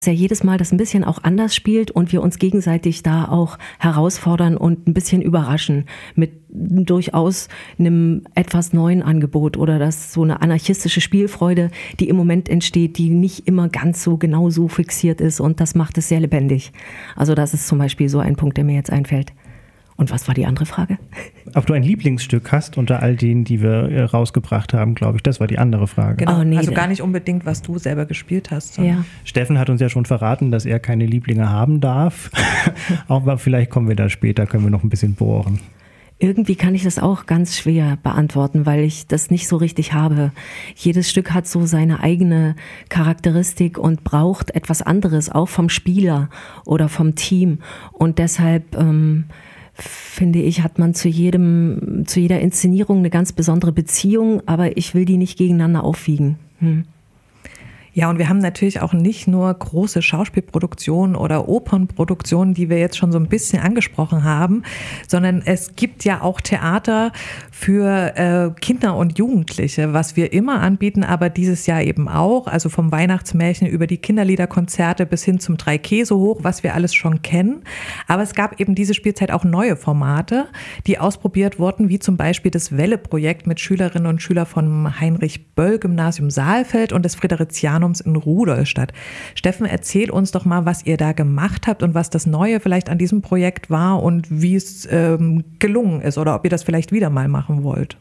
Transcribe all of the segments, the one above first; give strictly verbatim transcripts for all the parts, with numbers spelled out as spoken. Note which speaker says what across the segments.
Speaker 1: ja jedes Mal das ein bisschen auch anders spielt und wir uns gegenseitig da auch herausfordern und ein bisschen überraschen mit durchaus einem etwas neuen Angebot oder das so eine anarchistische Spielfreude, die im Moment entsteht, die nicht immer ganz so genau so fixiert ist und das macht es sehr lebendig. Also das ist zum Beispiel so ein Punkt, der mir jetzt einfällt. Und was war die andere Frage?
Speaker 2: Ob du ein Lieblingsstück hast unter all denen, die wir rausgebracht haben, glaube ich, das war die andere Frage.
Speaker 3: Genau,
Speaker 1: oh, nee,
Speaker 3: also gar nicht unbedingt, was du selber gespielt hast.
Speaker 1: Ja.
Speaker 2: Steffen hat uns ja schon verraten, dass er keine Lieblinge haben darf. Aber vielleicht kommen wir da später, können wir noch ein bisschen bohren.
Speaker 1: Irgendwie kann ich das auch ganz schwer beantworten, weil ich das nicht so richtig habe. Jedes Stück hat so seine eigene Charakteristik und braucht etwas anderes, auch vom Spieler oder vom Team. Und deshalb ähm, finde ich, hat man zu jedem, zu jeder Inszenierung eine ganz besondere Beziehung, aber ich will die nicht gegeneinander aufwiegen. Hm.
Speaker 3: Ja, und wir haben natürlich auch nicht nur große Schauspielproduktionen oder Opernproduktionen, die wir jetzt schon so ein bisschen angesprochen haben, sondern es gibt ja auch Theater für äh, Kinder und Jugendliche, was wir immer anbieten, aber dieses Jahr eben auch, also vom Weihnachtsmärchen über die Kinderliederkonzerte bis hin zum Drei Käse hoch, was wir alles schon kennen. Aber es gab eben diese Spielzeit auch neue Formate, die ausprobiert wurden, wie zum Beispiel das Welle-Projekt mit Schülerinnen und Schülern vom Heinrich-Böll-Gymnasium Saalfeld und des Fridericianums in Rudolstadt. Steffen, erzähl uns doch mal, was ihr da gemacht habt und was das Neue vielleicht an diesem Projekt war und wie es ähm, gelungen ist oder ob ihr das vielleicht wieder mal machen wollt.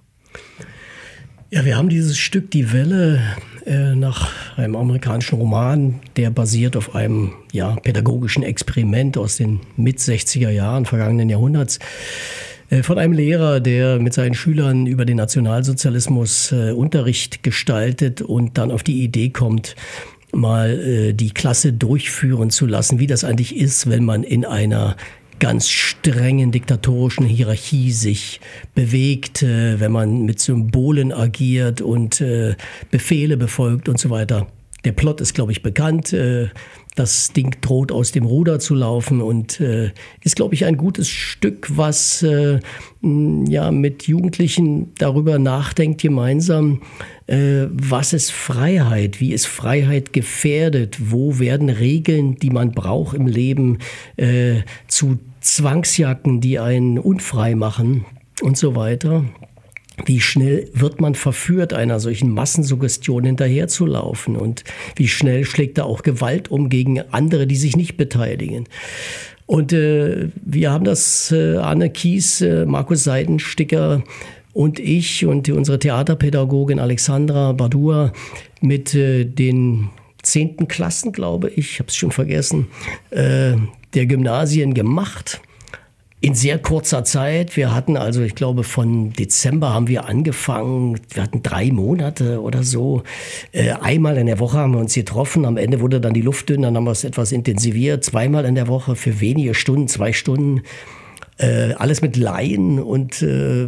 Speaker 4: Ja, wir haben dieses Stück Die Welle äh, nach einem amerikanischen Roman, der basiert auf einem ja, pädagogischen Experiment aus den Mit-sechziger Jahren vergangenen Jahrhunderts. Von einem Lehrer, der mit seinen Schülern über den Nationalsozialismus äh, Unterricht gestaltet und dann auf die Idee kommt, mal äh, die Klasse durchführen zu lassen, wie das eigentlich ist, wenn man in einer ganz strengen diktatorischen Hierarchie sich bewegt, äh, wenn man mit Symbolen agiert und äh, Befehle befolgt und so weiter. Der Plot ist, glaube ich, bekannt. Äh, Das Ding droht aus dem Ruder zu laufen und äh, ist, glaube ich, ein gutes Stück, was äh, ja, mit Jugendlichen darüber nachdenkt gemeinsam, äh, was ist Freiheit, wie ist Freiheit gefährdet, wo werden Regeln, die man braucht im Leben, äh, zu Zwangsjacken, die einen unfrei machen und so weiter. Wie schnell wird man verführt, einer solchen Massensuggestion hinterherzulaufen und wie schnell schlägt da auch Gewalt um gegen andere, die sich nicht beteiligen. Und äh, wir haben das, äh, Anne Kies, äh, Markus Seidensticker und ich und die, unsere Theaterpädagogin Alexandra Badua mit äh, den zehnten Klassen, glaube ich, ich habe es schon vergessen, äh, der Gymnasien gemacht. In sehr kurzer Zeit. Wir hatten also, ich glaube, von Dezember haben wir angefangen. Wir hatten drei Monate oder so. Äh, einmal in der Woche haben wir uns getroffen. Am Ende wurde dann die Luft dünn. Dann haben wir es etwas intensiviert. Zweimal in der Woche für wenige Stunden, zwei Stunden. Äh, alles mit Laien und äh,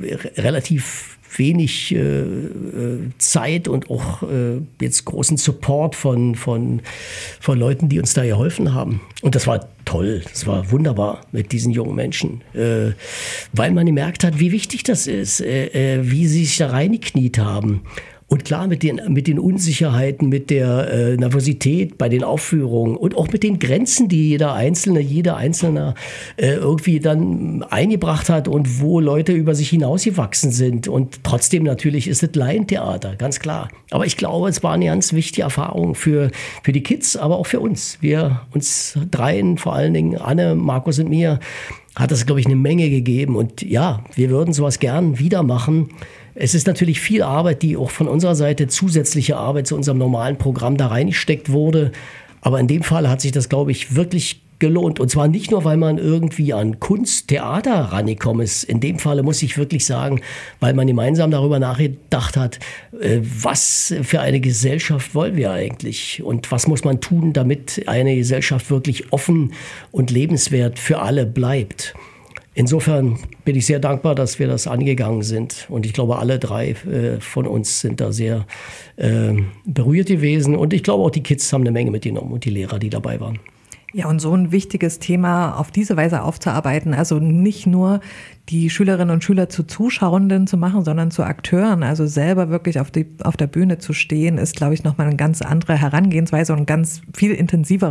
Speaker 4: relativ wenig äh, Zeit und auch äh, jetzt großen Support von, von, von Leuten, die uns da geholfen haben. Und das war toll, das war wunderbar mit diesen jungen Menschen, äh, weil man gemerkt hat, wie wichtig das ist, äh, äh, wie sie sich da reingekniet haben. Und klar, mit den, mit den Unsicherheiten, mit der äh, Nervosität bei den Aufführungen und auch mit den Grenzen, die jeder Einzelne, jeder Einzelne äh, irgendwie dann eingebracht hat und wo Leute über sich hinausgewachsen sind. Und trotzdem natürlich ist es Laientheater, ganz klar. Aber ich glaube, es war eine ganz wichtige Erfahrung für, für die Kids, aber auch für uns. Wir, uns dreien, vor allen Dingen Anne, Markus und mir, hat das, glaube ich, eine Menge gegeben. Und ja, wir würden sowas gern wieder machen. Es ist natürlich viel Arbeit, die auch von unserer Seite, zusätzliche Arbeit zu unserem normalen Programm da reingesteckt wurde. Aber in dem Fall hat sich das, glaube ich, wirklich gelohnt. Und zwar nicht nur, weil man irgendwie an Kunst, Theater rangekommen ist. In dem Falle muss ich wirklich sagen, weil man gemeinsam darüber nachgedacht hat, was für eine Gesellschaft wollen wir eigentlich? Und was muss man tun, damit eine Gesellschaft wirklich offen und lebenswert für alle bleibt? Insofern bin ich sehr dankbar, dass wir das angegangen sind. Und ich glaube, alle drei äh, von uns sind da sehr äh, berührt gewesen. Und ich glaube, auch die Kids haben eine Menge mitgenommen und die Lehrer, die dabei waren.
Speaker 3: Ja, und so ein wichtiges Thema auf diese Weise aufzuarbeiten, also nicht nur die Schülerinnen und Schüler zu Zuschauenden zu machen, sondern zu Akteuren, also selber wirklich auf, die, auf der Bühne zu stehen, ist, glaube ich, nochmal eine ganz andere Herangehensweise und ein ganz viel intensiver